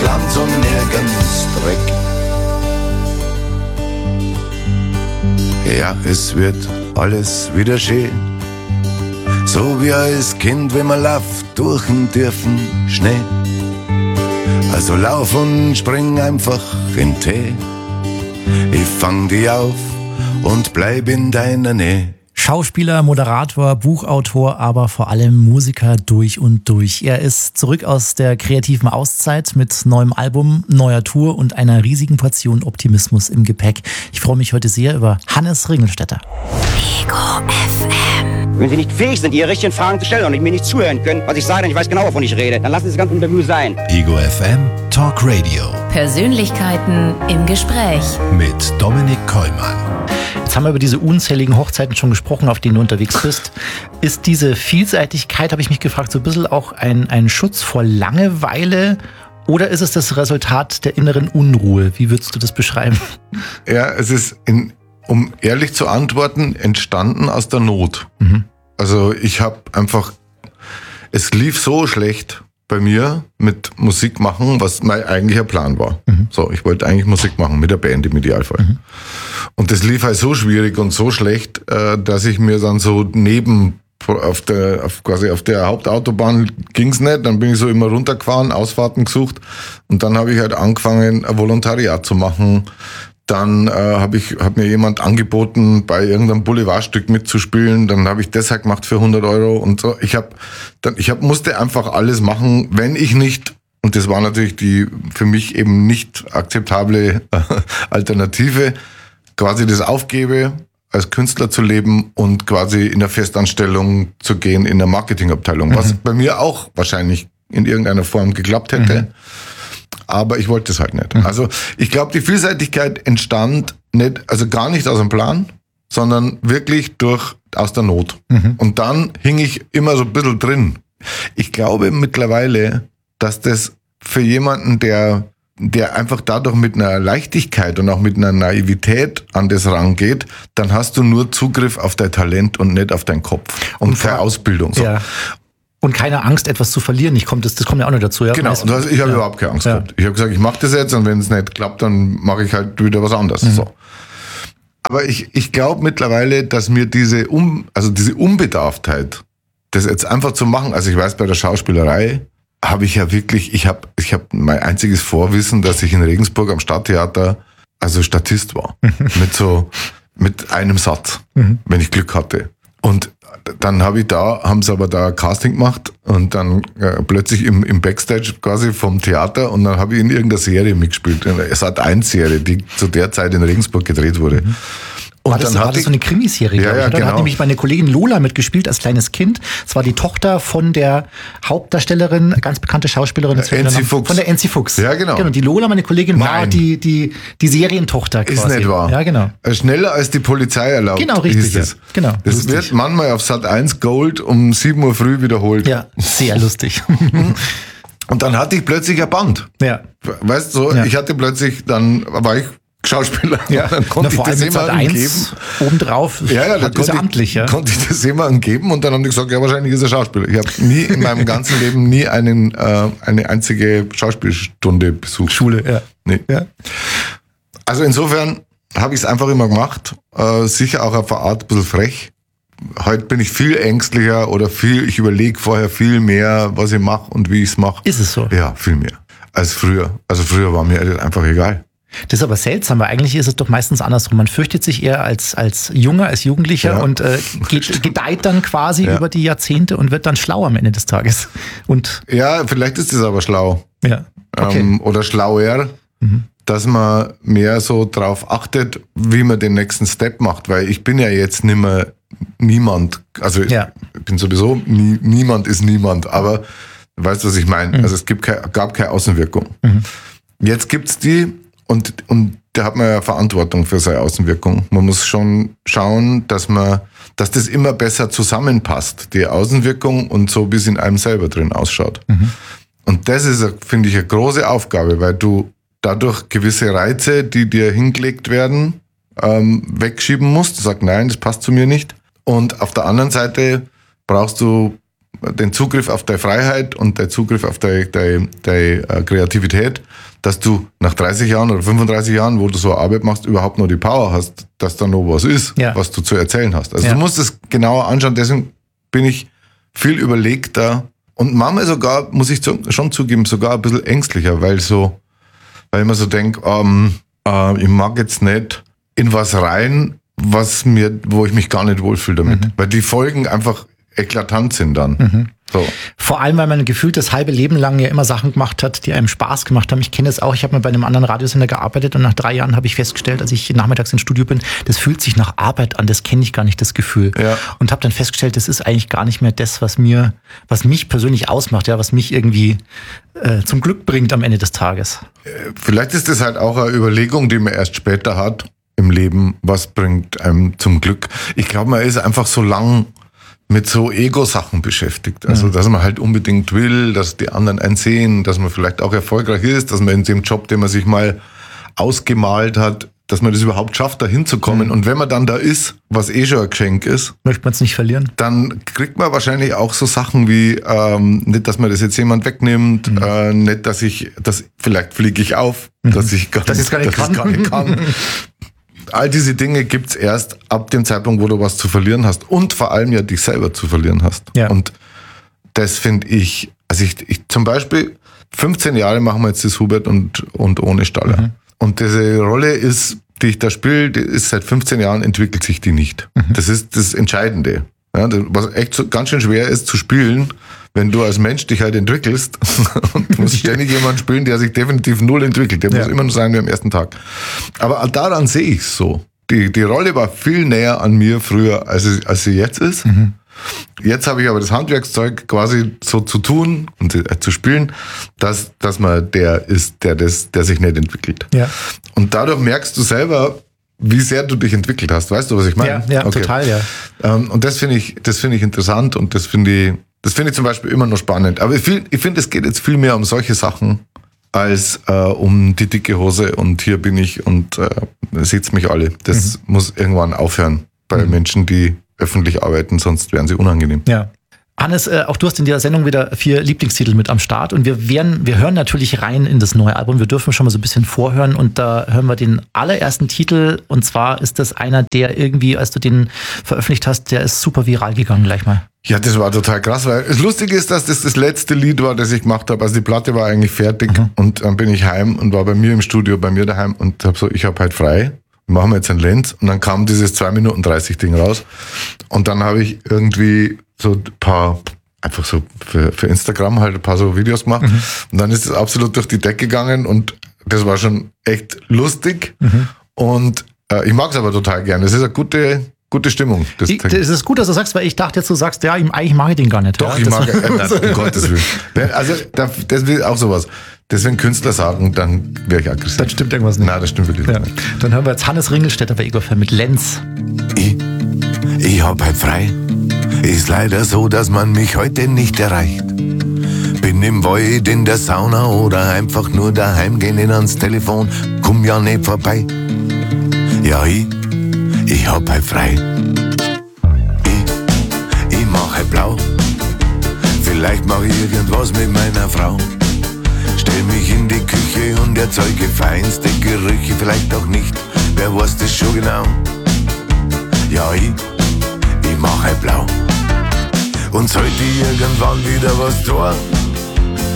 Glanz und nirgends Dreck. Ja, es wird alles wieder schön, so wie als Kind, wenn man läuft durch den tiefen Schnee. Also lauf und spring einfach in Tee, ich fang dich auf und bleib in deiner Nähe. Schauspieler, Moderator, Buchautor, aber vor allem Musiker durch und durch. Er ist zurück aus der kreativen Auszeit mit neuem Album, neuer Tour und einer riesigen Portion Optimismus im Gepäck. Ich freue mich heute sehr über Hannes Ringelstetter. Ego FM. Wenn Sie nicht fähig sind, Ihre richtigen Fragen zu stellen und mir nicht zuhören können, was ich sage, denn ich weiß genau, wovon ich rede, dann lassen Sie das ganze Interview sein. Ego FM Talk Radio. Persönlichkeiten im Gespräch. Mit Dominik Kollmann. Jetzt haben wir über diese unzähligen Hochzeiten schon gesprochen, auf denen du unterwegs bist. Ist diese Vielseitigkeit, habe ich mich gefragt, so ein bisschen auch ein Schutz vor Langeweile oder ist es das Resultat der inneren Unruhe? Wie würdest du das beschreiben? Ja, es ist, um ehrlich zu antworten, entstanden aus der Not. Mhm. Also ich habe einfach, es lief so schlecht bei mir mit Musik machen, was mein eigentlicher Plan war. Mhm. So, ich wollte eigentlich Musik machen, mit der Band im Idealfall. Mhm. Und das lief halt so schwierig und so schlecht, dass ich mir dann so auf der Hauptautobahn ging's nicht, dann bin ich so immer runtergefahren, Ausfahrten gesucht und dann habe ich halt angefangen, ein Volontariat zu machen. Dann hat mir jemand angeboten, bei irgendeinem Boulevardstück mitzuspielen. Dann habe ich das halt gemacht für 100 Euro und so. Ich musste einfach alles machen, wenn ich nicht, und das war natürlich die für mich eben nicht akzeptable Alternative, quasi das aufgebe, als Künstler zu leben und quasi in der Festanstellung zu gehen in der Marketingabteilung, was bei mir auch wahrscheinlich in irgendeiner Form geklappt hätte. Mhm. Aber ich wollte es halt nicht. Also ich glaube, die Vielseitigkeit entstand nicht, also gar nicht aus dem Plan, sondern wirklich aus der Not. Mhm. Und dann hing ich immer so ein bisschen drin. Ich glaube mittlerweile, dass das für jemanden, der einfach dadurch mit einer Leichtigkeit und auch mit einer Naivität an das rangeht, dann hast du nur Zugriff auf dein Talent und nicht auf deinen Kopf und keine Ausbildung. So. Ja. Und keine Angst, etwas zu verlieren. Das kommt ja auch noch dazu. Ja? Genau, ich habe überhaupt keine Angst gehabt. Ich habe gesagt, ich mache das jetzt und wenn es nicht klappt, dann mache ich halt wieder was anderes. Mhm. So. Aber ich glaube mittlerweile, dass mir diese Unbedarftheit, das jetzt einfach zu machen, also ich weiß, bei der Schauspielerei habe ich ja wirklich, ich habe mein einziges Vorwissen, dass ich in Regensburg am Stadttheater also Statist war. mit einem Satz, wenn ich Glück hatte. Und dann haben sie aber da Casting gemacht und dann plötzlich im Backstage quasi vom Theater und dann habe ich in irgendeiner Serie mitgespielt, in der Sat.1-Serie, die zu der Zeit in Regensburg gedreht wurde. Mhm. Und war das so eine Krimiserie, ja, glaube ich, oder? Genau. Da hat nämlich meine Kollegin Lola mitgespielt als kleines Kind. Es war die Tochter von der Hauptdarstellerin, ganz bekannte Schauspielerin. Enzi Fuchs. Von der Enzi Fuchs. Ja, genau. Und die Lola, meine Kollegin, war die Serientochter quasi. Ist nicht wahr. Ja, genau. Schneller als die Polizei erlaubt. Genau, richtig. Das. Ja. Genau. Das lustig. wird manchmal auf Sat.1 Gold um 7 Uhr früh wiederholt. Ja, sehr lustig. Und dann hatte ich plötzlich ein Band. Ja. Weißt du, ich hatte plötzlich, dann war ich Schauspieler. Ja, dann konnte ich das jemandem geben. Obendrauf, da konnte ich das jemandem geben und dann haben die gesagt, ja, wahrscheinlich ist er Schauspieler. Ich habe nie in meinem ganzen Leben eine einzige Schauspielstunde besucht. Schule, ja. Nee. Ja. Also insofern habe ich es einfach immer gemacht. Sicher auch auf eine Art ein bisschen frech. Heute bin ich viel ängstlicher ich überlege vorher viel mehr, was ich mache und wie ich es mache. Ist es so? Ja, viel mehr als früher. Also früher war mir einfach egal. Das ist aber seltsam, weil eigentlich ist es doch meistens andersrum. Man fürchtet sich eher als Junger, als Jugendlicher und gedeiht dann quasi über die Jahrzehnte und wird dann schlau am Ende des Tages. Und ja, vielleicht ist das aber schlau. Ja. Okay. Oder schlauer, dass man mehr so drauf achtet, wie man den nächsten Step macht. Weil ich bin ja jetzt nicht mehr niemand. Also ich bin sowieso niemand ist niemand. Aber weißt du, was ich meine? Also es gab keine Außenwirkung. Jetzt gibt's die. Und da hat man ja Verantwortung für seine Außenwirkung. Man muss schon schauen, dass das immer besser zusammenpasst, die Außenwirkung und so, wie es in einem selber drin ausschaut. Und das ist, finde ich, eine große Aufgabe, weil du dadurch gewisse Reize, die dir hingelegt werden, wegschieben musst. Du sagst, nein, das passt zu mir nicht. Und auf der anderen Seite brauchst du den Zugriff auf deine Freiheit und den Zugriff auf deine Kreativität, dass du nach 30 Jahren oder 35 Jahren, wo du so eine Arbeit machst, überhaupt noch die Power hast, dass da noch was ist, was du zu erzählen hast. Also du musst es genauer anschauen, deswegen bin ich viel überlegter und manchmal sogar, muss ich schon zugeben, sogar ein bisschen ängstlicher, weil ich mir so denke, ich mag jetzt nicht in was rein, wo ich mich gar nicht wohlfühle damit. Weil die Folgen einfach eklatant sind dann. So. Vor allem, weil man gefühlt das halbe Leben lang ja immer Sachen gemacht hat, die einem Spaß gemacht haben. Ich kenne das auch, ich habe mal bei einem anderen Radiosender gearbeitet und nach 3 Jahren habe ich festgestellt, als ich nachmittags ins Studio bin, das fühlt sich nach Arbeit an, das kenne ich gar nicht, das Gefühl. Ja. Und habe dann festgestellt, das ist eigentlich gar nicht mehr das, was mich persönlich ausmacht, ja, was mich irgendwie zum Glück bringt am Ende des Tages. Vielleicht ist das halt auch eine Überlegung, die man erst später hat im Leben, was bringt einem zum Glück. Ich glaube, man ist einfach so lang mit so Ego-Sachen beschäftigt. Also, dass man halt unbedingt will, dass die anderen einen sehen, dass man vielleicht auch erfolgreich ist, dass man in dem Job, den man sich mal ausgemalt hat, dass man das überhaupt schafft, da hinzukommen. Und wenn man dann da ist, was schon ein Geschenk ist, möchte man es nicht verlieren. Dann kriegt man wahrscheinlich auch so Sachen wie, nicht, dass man das jetzt jemand wegnimmt, nicht, vielleicht fliege ich auf, dass ich gar nicht kann. All diese Dinge gibt's erst ab dem Zeitpunkt, wo du was zu verlieren hast und vor allem ja dich selber zu verlieren hast. Ja. Und das finde ich, also ich zum Beispiel 15 Jahre machen wir jetzt das Hubert und ohne Staller. Und diese Rolle die ich da spiele, die ist seit 15 Jahren entwickelt sich die nicht. Das ist das Entscheidende. Ja, was echt so ganz schön schwer ist zu spielen, wenn du als Mensch dich halt entwickelst und du musst ständig jemanden spielen, der sich definitiv null entwickelt. Der muss immer nur sein wie am ersten Tag. Aber daran sehe ich es so. Die Rolle war viel näher an mir früher, als sie jetzt ist. Jetzt habe ich aber das Handwerkszeug quasi so zu tun und zu spielen, dass man der ist, der sich nicht entwickelt. Ja. Und dadurch merkst du selber, wie sehr du dich entwickelt hast. Weißt du, was ich meine? Ja, okay. Total, ja. Und das finde ich interessant und das finde ich zum Beispiel immer noch spannend. Aber ich finde, es geht jetzt viel mehr um solche Sachen als um die dicke Hose und hier bin ich und seht's mich alle. Das muss irgendwann aufhören bei Menschen, die öffentlich arbeiten, sonst wären sie unangenehm. Ja. Hannes, auch du hast in der Sendung wieder 4 Lieblingstitel mit am Start und wir hören natürlich rein in das neue Album. Wir dürfen schon mal so ein bisschen vorhören und da hören wir den allerersten Titel und zwar ist das einer, der irgendwie, als du den veröffentlicht hast, der ist super viral gegangen gleich mal. Ja, das war total krass, weil das Lustige ist, dass das letzte Lied war, das ich gemacht habe. Also die Platte war eigentlich fertig und dann bin ich heim und war bei mir im Studio, bei mir daheim und ich habe halt frei. Machen wir jetzt ein Lenz und dann kam dieses 2 Minuten 30 Ding raus und dann habe ich irgendwie so ein paar, einfach so für Instagram halt ein paar so Videos gemacht und dann ist es absolut durch die Decke gegangen und das war schon echt lustig und ich mag es aber total gerne. Es ist eine gute Stimmung. Es ist gut, dass du sagst, weil ich dachte jetzt, du sagst, ja, eigentlich mag ich den gar nicht. Doch, ja, ich mag um Gottes Willen. Also das ist auch sowas. Deswegen Künstler sagen, dann wäre ich aggressiv. Dann stimmt irgendwas nicht. Nein, das stimmt wirklich nicht. Dann hören wir jetzt Hannes Ringelstetter bei Ego FM mit Lenz. Ich hab halt frei. Ist leider so, dass man mich heute nicht erreicht. Bin im Wald, in der Sauna oder einfach nur daheim, geh nicht ans Telefon, komm ja nicht vorbei. Ja, ich hab halt frei. Ich mach halt blau. Vielleicht mach ich irgendwas mit meiner Frau. Stell mich in die Küche und erzeuge feinste Gerüche, vielleicht auch nicht, wer weiß das schon genau. Ja, ich mach halt blau. Und sollte irgendwann wieder was tun,